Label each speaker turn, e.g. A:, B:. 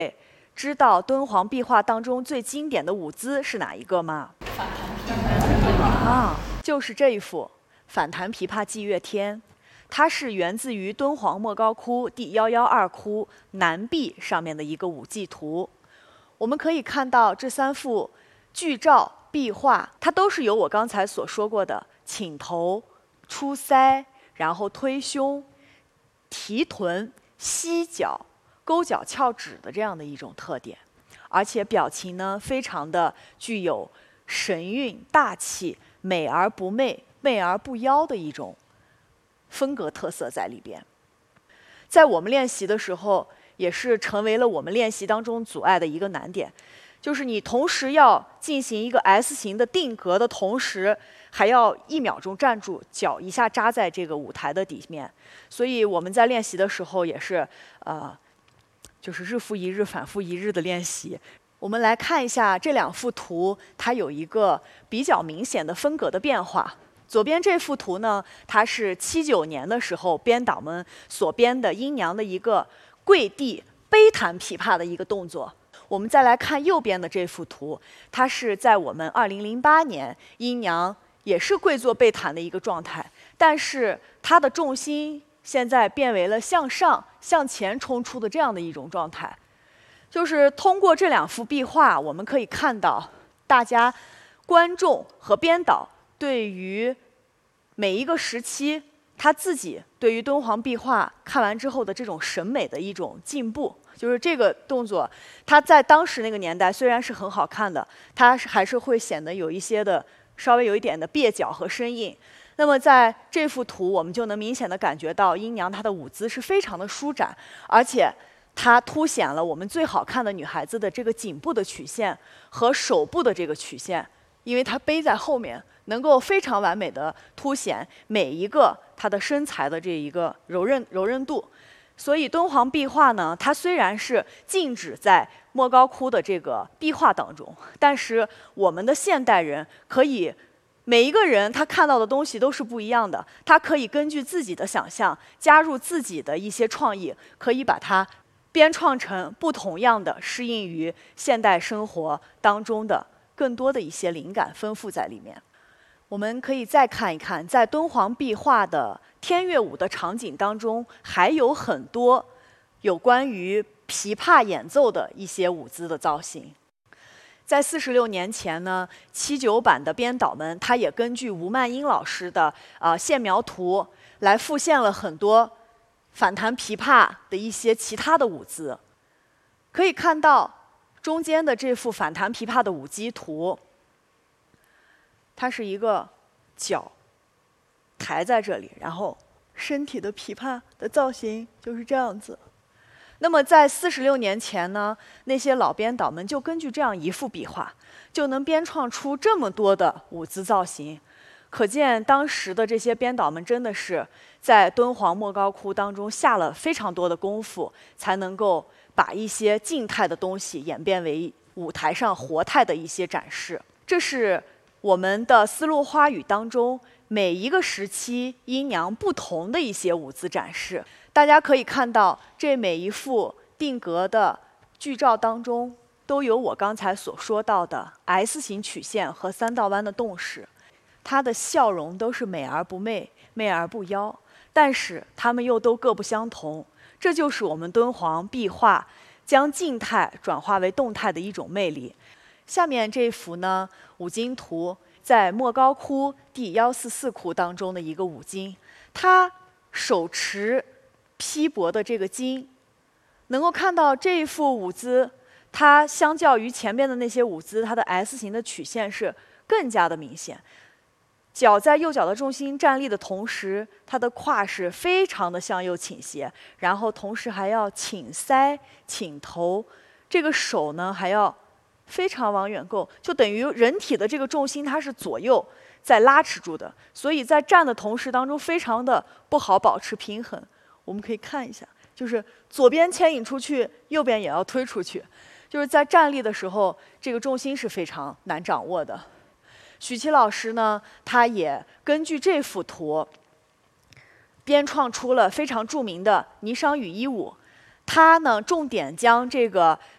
A: 知道敦煌壁画当中最经典的舞姿是哪一个吗？
B: 反弹琵琶
A: 啊，就是这一幅反弹琵琶祭月天。它是源自于敦煌莫高窟第112窟南壁上面的一个舞祭图。我们可以看到这3幅剧照壁画，它都是由我刚才所说过的倾头、出腮，然后推胸、提臀、吸脚、勾脚翘指的这样的一种特点，而且表情呢非常的具有神韵大气、美而不媚、媚而不妖的一种风格特色在里边。在我们练习的时候，也是成为了我们练习当中阻碍的一个难点，就是你同时要进行一个 S 型的定格的同时，还要1秒钟站住，脚一下扎在这个舞台的底面。所以我们在练习的时候也是就是日复一日、反复一日的练习。我们来看一下这2幅图，它有一个比较明显的风格的变化。左边这幅图呢，它是79年的时候编导们所编的阴娘的一个跪地背弹琵琶的一个动作。我们再来看右边的这幅图，它是在我们2008年阴娘也是跪坐背弹的一个状态，但是它的重心现在变为了向上、向前冲出的这样的一种状态。就是通过这2幅壁画，我们可以看到大家观众和编导对于每一个时期他自己对于敦煌壁画看完之后的这种审美的一种进步。就是这个动作，它在当时那个年代虽然是很好看的，它还是会显得有一些的稍微有一点的蹩脚和生硬。那么在这幅图，我们就能明显的感觉到阴娘她的舞姿是非常的舒展，而且它凸显了我们最好看的女孩子的这个颈部的曲线和手部的这个曲线，因为它背在后面，能够非常完美的凸显每一个她的身材的这一个柔韧度。所以敦煌壁画呢，它虽然是静止在莫高窟的这个壁画当中，但是我们的现代人可以每一个人他看到的东西都是不一样的，他可以根据自己的想象加入自己的一些创意，可以把它编创成不同样的适应于现代生活当中的更多的一些灵感丰富在里面。我们可以再看一看，在敦煌壁画的天乐舞的场景当中，还有很多有关于琵琶演奏的一些舞姿的造型。在46年前呢，79版的编导们，他也根据吴曼英老师的线描图来复现了很多反弹琵琶的一些其他的舞姿。可以看到中间的这幅反弹琵琶的舞姬图，它是一个脚抬在这里，然后身体的琵琶的造型就是这样子。那么在46年前呢，那些老编导们就根据这样一幅壁画，就能编创出这么多的舞姿造型。可见当时的这些编导们真的是在敦煌莫高窟当中下了非常多的功夫，才能够把一些静态的东西演变为舞台上活态的一些展示。这是我们的丝路花语当中每一个时期阴娘不同的一些舞姿展示。大家可以看到，这每一幅定格的剧照当中，都有我刚才所说到的 S 型曲线和3道弯的动势。她的笑容都是美而不媚，媚而不妖，但是她们又都各不相同。这就是我们敦煌壁画将静态转化为动态的一种魅力。下面这幅呢，舞经图，在莫高窟第144窟当中的一个舞经，它手持披帛的这个巾，能够看到这一幅舞姿，它相较于前面的那些舞姿，它的 S 型的曲线是更加的明显。脚在右脚的重心站立的同时，它的胯是非常的向右倾斜，然后同时还要倾腮、倾头，这个手呢还要非常往远够，就等于人体的这个重心它是左右在拉持住的，所以在站的同时当中非常的不好保持平衡。我们可以看一下，就是左边牵引出去，右边也要推出去，就是在站立的时候，这个重心是非常难掌握的。许琪老师呢，他也根据这幅图编创出了非常著名的霓裳羽衣舞。他呢，重点将这个